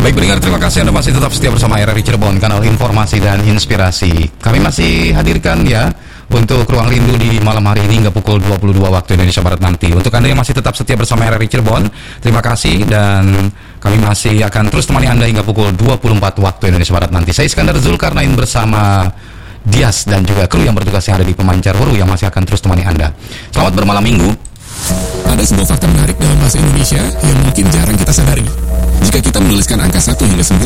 Baik pendengar, terima kasih Anda masih tetap setia bersama RRI Cirebon, kanal informasi dan inspirasi. Kami masih hadirkan ya untuk Ruang Rindu di malam hari ini hingga pukul 22 waktu Indonesia Barat nanti. Untuk Anda yang masih tetap setia bersama RRI Cirebon, terima kasih, dan kami masih akan terus temani Anda hingga pukul 24 waktu Indonesia Barat nanti. Saya Iskandar Zulkarnain bersama Dias dan juga kru yang bertugas yang ada di Pemancar Huru yang masih akan terus temani Anda. Selamat bermalam minggu. Ada sebuah fakta menarik dalam bahasa Indonesia yang mungkin jarang kita sadari. Jika kita menuliskan angka 1 hingga 9